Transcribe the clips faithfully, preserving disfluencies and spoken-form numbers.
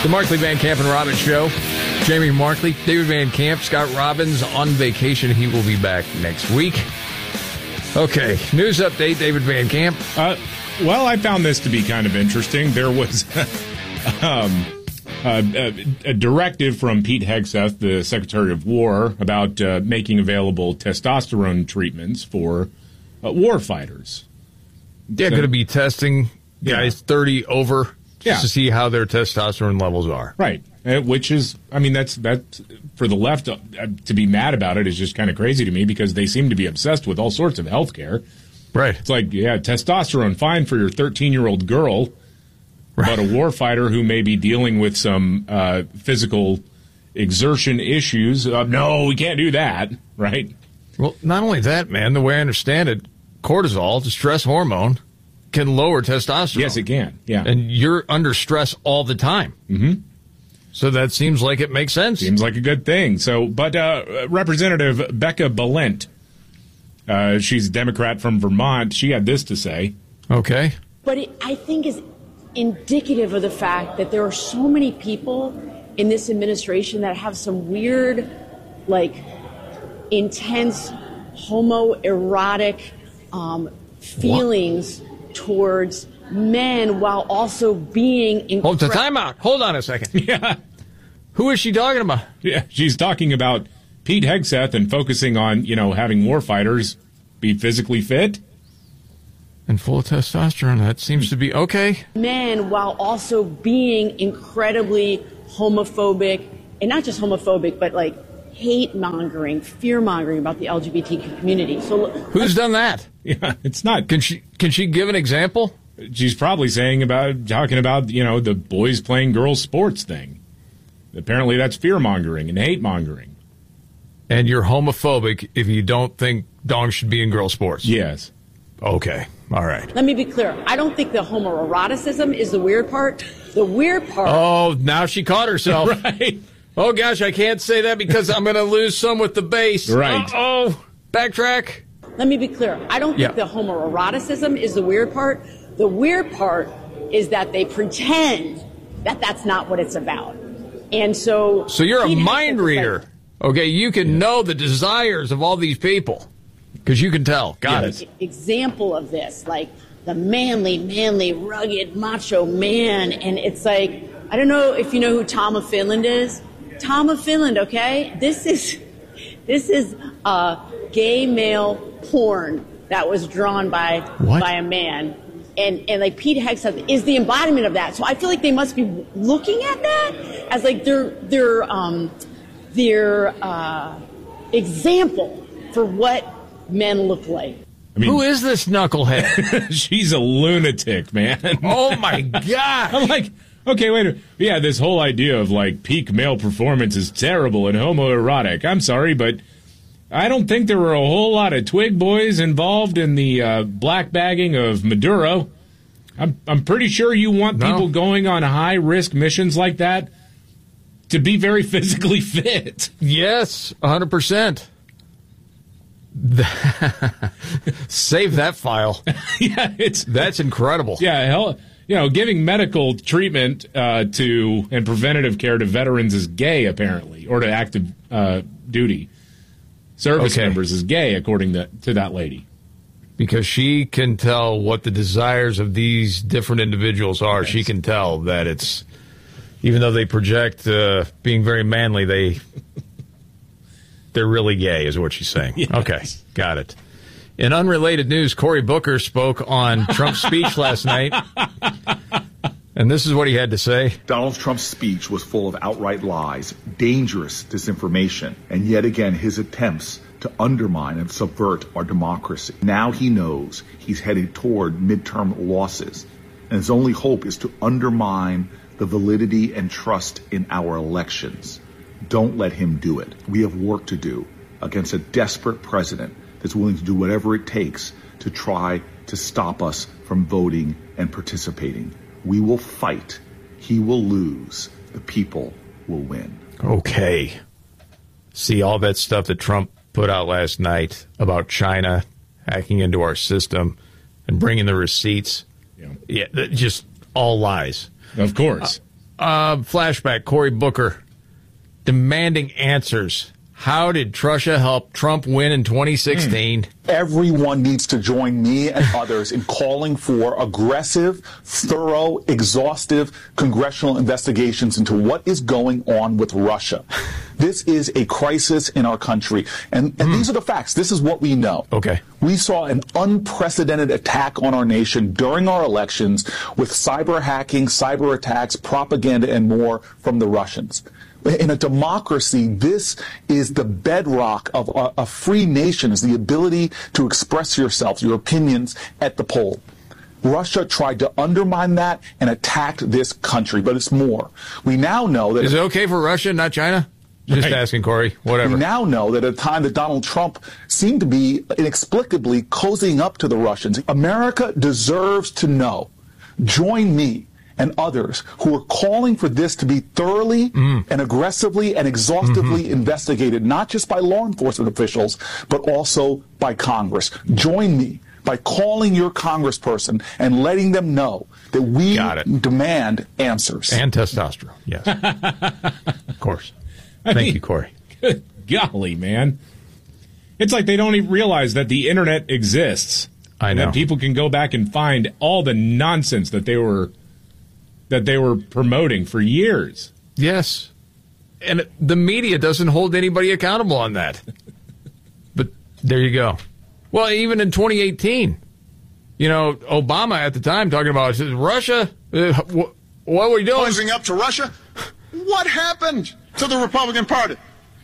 The Markley, Van Camp, and Robbins Show. Jamie Markley, David Van Camp, Scott Robbins on vacation. He will be back next week. Okay, news update, David Van Camp. Uh, well, I found this to be kind of interesting. There was um, a, a directive from Pete Hegseth, the Secretary of War, about uh, making available testosterone treatments for uh, war fighters. They're So- going to be testing guys Yeah. thirty over just Yeah. to see how their testosterone levels are. Right. Uh, which is, I mean, that's that for the left uh, to be mad about it is just kind of crazy to me because they seem to be obsessed with all sorts of health care. Right. It's like, yeah, testosterone, fine for your thirteen-year-old girl, Right. but a war fighter who may be dealing with some uh, physical exertion issues, uh, no, we can't do that, right? Well, not only that, man, the way I understand it, cortisol, the stress hormone, can lower testosterone. Yes, it can, yeah. And you're under stress all the time. Mm-hmm. So that seems like it makes sense. Seems like a good thing. So, but uh, Representative Becca Balint, uh, she's a Democrat from Vermont. She had this to say. Okay. But it, I think is indicative of the fact that there are so many people in this administration that have some weird, like, intense homoerotic um, feelings what? towards men while also being incredible. Hold the time out. Hold on a second. Yeah. Who is she talking about? Yeah, she's talking about Pete Hegseth and focusing on, you know, having war fighters be physically fit. And full of testosterone. That seems to be okay. Men while also being incredibly homophobic, and not just homophobic, but like hate mongering, fear mongering about the L G B T Q community. So who's done that? Yeah, it's not. Can she can she give an example? She's probably saying about talking about, you know, the boys playing girls sports thing. Apparently that's fear mongering and hate mongering. And you're homophobic if you don't think dogs should be in girl sports. Yes. Okay. All right. Let me be clear. I don't think the homoeroticism is the weird part. The weird part. Oh, now she caught herself. Right. Oh, gosh, I can't say that because I'm going to lose some with the base. Right. Oh, backtrack. Let me be clear. I don't think Yeah. the homoeroticism is the weird part. The weird part is that they pretend that that's not what it's about. And so... So you're a Pete mind Hegseth reader. said- Okay, you can know the desires of all these people because you can tell. Got Yes. it. Example of this, like the manly, manly, rugged, macho man. And it's like, I don't know if you know who Tom of Finland is. Tom of Finland, okay? This is, this is uh, gay male porn that was drawn by What? by a man. And, and like Pete Hegseth is the embodiment of that. So I feel like they must be looking at that as like their their um, their uh, example for what men look like. I mean, Who is this knucklehead? she's a lunatic, man. Oh, my God. I'm like, okay, wait a minute. Yeah, this whole idea of like peak male performance is terrible and homoerotic. I'm sorry, but I don't think there were a whole lot of twig boys involved in the uh, black bagging of Maduro. I'm I'm pretty sure you want No. people going on high risk missions like that to be very physically fit. Yes, one hundred percent. Save that file. Yeah, it's That's incredible. yeah, hell, you know, giving medical treatment uh, to and preventative care to veterans is gay, apparently, or to active uh, duty service Okay. members is gay, according to, to that lady. Because she can tell what the desires of these different individuals are. Yes. She can tell that it's, even though they project uh, being very manly, they, they're really gay, is what she's saying. Yes. Okay, got it. In unrelated news, Cory Booker spoke on Trump's speech last night. And this is what he had to say. Donald Trump's speech was full of outright lies, dangerous disinformation, and yet again his attempts to undermine and subvert our democracy. Now he knows he's headed toward midterm losses, and his only hope is to undermine the validity and trust in our elections. Don't let him do it. We have work to do against a desperate president that's willing to do whatever it takes to try to stop us from voting and participating. We will fight. He will lose. The people will win. Okay. See all that stuff that Trump put out last night about China hacking into our system and bringing the receipts. Yeah. Yeah, that- just all lies. Of course. Uh, flashback, Cory Booker demanding answers. How did Trusha help Trump win in twenty sixteen? Everyone needs to join me and others in calling for aggressive, thorough, exhaustive congressional investigations into what is going on with Russia. This is a crisis in our country. And, and mm. these are the facts. This is what we know. Okay. We saw an unprecedented attack on our nation during our elections with cyber hacking, cyber attacks, propaganda, and more from the Russians. In a democracy, this is the bedrock of a, a free nation, is the ability to express yourself, your opinions at the poll. Russia tried to undermine that and attacked this country, but it's more. We now know that... Is it okay for Russia, not China? Just right. asking, Corey. Whatever. We now know that at a time that Donald Trump seemed to be inexplicably cozying up to the Russians, America deserves to know. Join me and others who are calling for this to be thoroughly mm. and aggressively and exhaustively mm-hmm. investigated, not just by law enforcement officials, but also by Congress. Join me by calling your congressperson and letting them know that we demand answers. And testosterone, yes. Of course. I Thank mean, you, Corey. Good golly, man. It's like they don't even realize that the internet exists. I know. That people can go back and find all the nonsense that they were that they were promoting for years. Yes. And the media doesn't hold anybody accountable on that. But there you go. Well, even in twenty eighteen, you know, Obama at the time talking about Russia, uh, wh- what are we doing? Closing up to Russia? What happened to the Republican Party?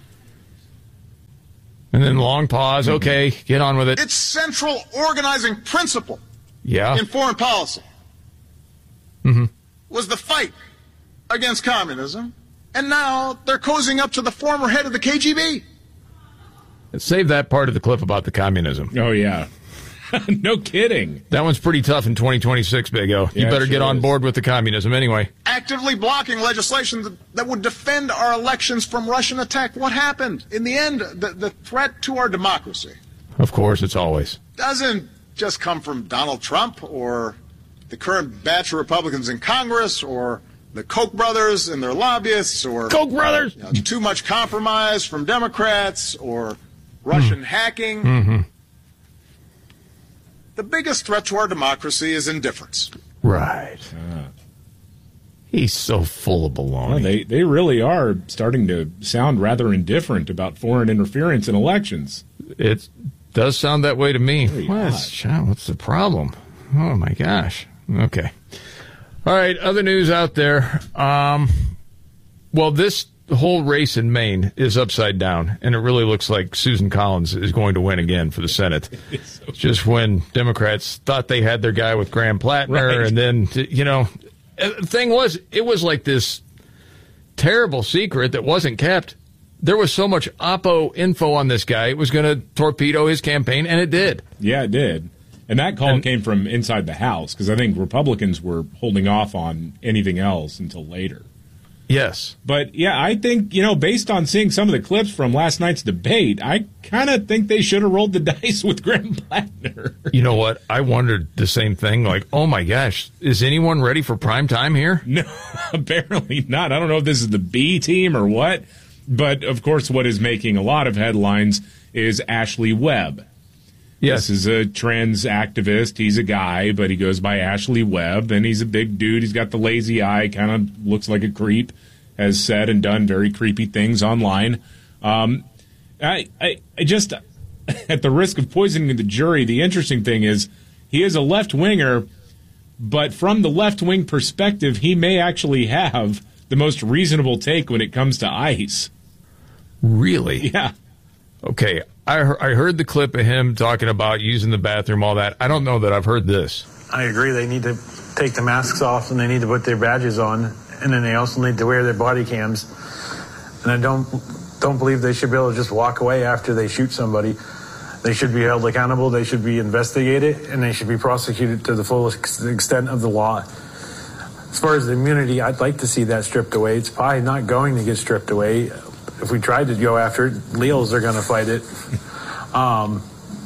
And then long pause. Okay, get on with it. Its central organizing principle yeah. in foreign policy mm-hmm. was the fight against communism, and now they're cozying up to the former head of the K G B. Save that part of the clip about the communism. Oh, yeah. No kidding. That one's pretty tough in twenty twenty-six, Big O. You yeah, better sure get on is. board with the communism anyway. Actively blocking legislation that, that would defend our elections from Russian attack. What happened? In the end, the, the threat to our democracy. Of course, it's always. Doesn't just come from Donald Trump or the current batch of Republicans in Congress or the Koch brothers and their lobbyists or Koch brothers. You know, too much compromise from Democrats or Russian mm. hacking. Mm-hmm. The biggest threat to our democracy is indifference. Right. Uh, He's so full of baloney. Well, they, they really are starting to sound rather indifferent about foreign interference in elections. It does sound that way to me. What's, what's the problem? Oh, my gosh. Okay. All right, other news out there. Um, well, this whole race in Maine is upside down, and it really looks like Susan Collins is going to win again for the Senate. So just when Democrats thought they had their guy with Graham Plattner, right. and then, you know, the thing was, it was like this terrible secret that wasn't kept. There was so much Oppo info on this guy, it was going to torpedo his campaign, and it did. Yeah, it did. And that call and, came from inside the House, because I think Republicans were holding off on anything else until later. Yes. But, yeah, I think, you know, based on seeing some of the clips from last night's debate, I kind of think they should have rolled the dice with Graham Plattner. You know what? I wondered the same thing. Like, oh, my gosh, is anyone ready for prime time here? No, apparently not. I don't know if this is the B team or what. But, of course, what is making a lot of headlines is Ashley Webb. Yes. This is a trans activist. He's a guy, but he goes by Ashley Webb, and he's a big dude. He's got the lazy eye, kind of looks like a creep, has said and done very creepy things online. Um, I, I, I just, at the risk of poisoning the jury, the interesting thing is he is a left-winger, but from the left-wing perspective, he may actually have the most reasonable take when it comes to ICE. Really? Yeah. Okay, I, I heard the clip of him talking about using the bathroom, all that. I don't know that I've heard this. I agree. They need to take the masks off and they need to put their badges on, and then they also need to wear their body cams. And I don't don't believe they should be able to just walk away after they shoot somebody. They should be held accountable. They should be investigated, and they should be prosecuted to the full extent of the law. As far as the immunity, I'd like to see that stripped away. It's probably not going to get stripped away. If we tried to go after it, Leals are going to fight it. Um,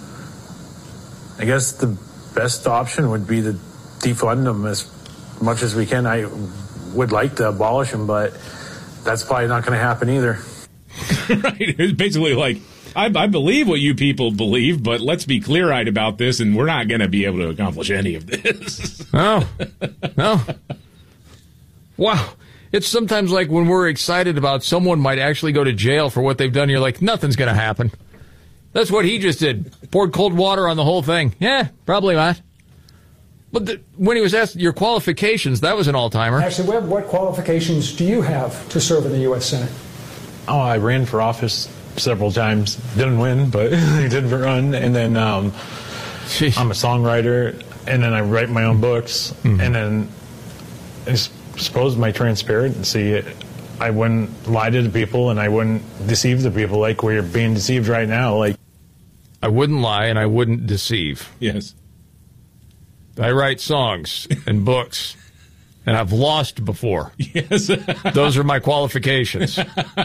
I guess the best option would be to defund them as much as we can. I would like to abolish them, but that's probably not going to happen either. Right. It's basically like, I, I believe what you people believe, but let's be clear-eyed about this, and we're not going to be able to accomplish any of this. No. No. Wow. It's sometimes like when we're excited about someone might actually go to jail for what they've done, you're like, nothing's going to happen. That's what he just did. Poured cold water on the whole thing. Yeah, probably not. But the, when he was asked your qualifications, that was an all-timer. Actually, Webb, what qualifications do you have to serve in the U S Senate? Oh, I ran for office several times. Didn't win, but I did run. And then um, I'm a songwriter, and then I write my own books. Mm-hmm. And then I suppose my transparency, I wouldn't lie to the people, and I wouldn't deceive the people like we're being deceived right now. Like, I wouldn't lie, and I wouldn't deceive. Yes. I write songs and books, and I've lost before. Yes. Those are my qualifications.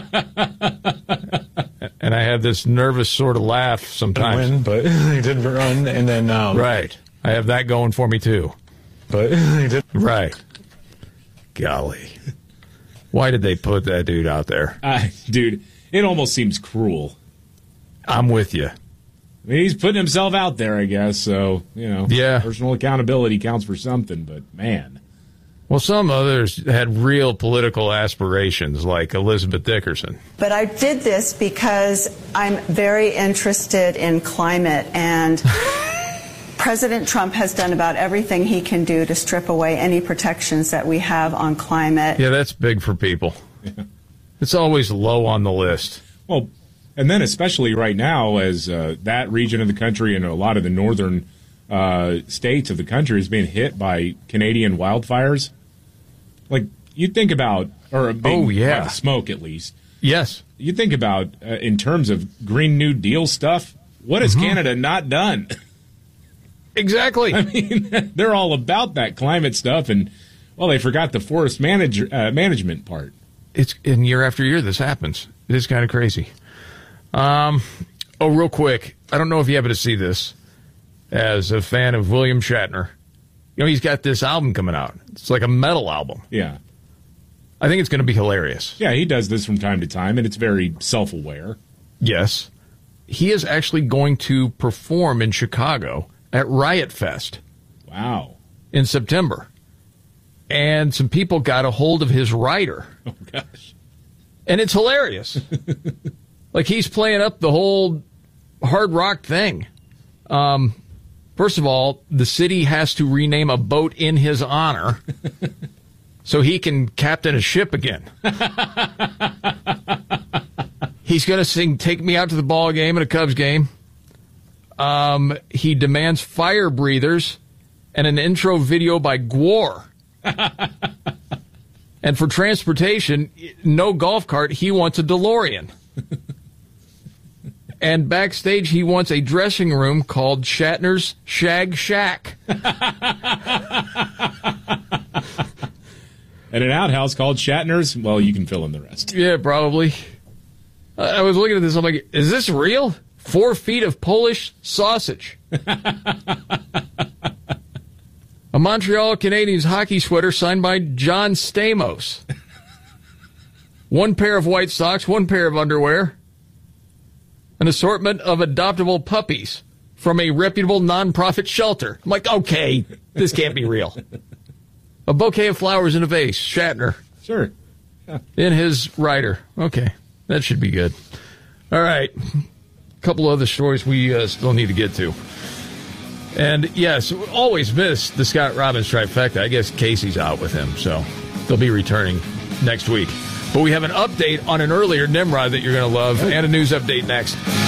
And I have this nervous sort of laugh sometimes. I win, but I did run, and then... Um, right. I have that going for me, too. But I did... Right. Golly. Why did they put that dude out there? Uh, dude, it almost seems cruel. I'm with you. I mean, he's putting himself out there, I guess, so, you know, yeah. Personal accountability counts for something, but man. Well, some others had real political aspirations, like Elizabeth Dickerson. But I did this because I'm very interested in climate, and President Trump has done about everything he can do to strip away any protections that we have on climate. Yeah, that's big for people. Yeah. It's always low on the list. Well, and then especially right now, as uh, that region of the country and a lot of the northern uh, states of the country is being hit by Canadian wildfires. Like, you think about, or being, oh, yeah. by the smoke at least. Yes. You think about, uh, in terms of Green New Deal stuff, what has mm-hmm. Canada not done? Exactly. I mean, they're all about that climate stuff, and, well, they forgot the forest manage, uh, management part. It's and year after year this happens. It is kind of crazy. Um, oh, real quick, I don't know if you happen to see this as a fan of William Shatner. You know, he's got this album coming out. It's like a metal album. Yeah. I think it's going to be hilarious. Yeah, he does this from time to time, and it's very self-aware. Yes. He is actually going to perform in Chicago at Riot Fest. Wow. In September. And some people got a hold of his writer. Oh, gosh. And it's hilarious. Like, he's playing up the whole hard rock thing. Um... First of all, the city has to rename a boat in his honor so he can captain a ship again. He's going to sing Take Me Out to the Ball Game at a Cubs game. Um, he demands fire breathers and an intro video by Gwar. And for transportation, no golf cart. He wants a DeLorean. And backstage, he wants a dressing room called Shatner's Shag Shack. And an outhouse called Shatner's, well, you can fill in the rest. Yeah, probably. I was looking at this, I'm like, is this real? Four feet of Polish sausage. A Montreal Canadiens hockey sweater signed by John Stamos. One pair of white socks, one pair of underwear. An assortment of adoptable puppies from a reputable nonprofit shelter. I'm like, okay, this can't be real. A bouquet of flowers in a vase. Shatner. Sure. Yeah. In his rider. Okay, that should be good. All right. A couple other stories we uh, still need to get to. And, yes, always miss the Scott Robbins trifecta. I guess Casey's out with him, so they'll be returning next week. But we have an update on an earlier Nimrod that you're going to love, and a news update next.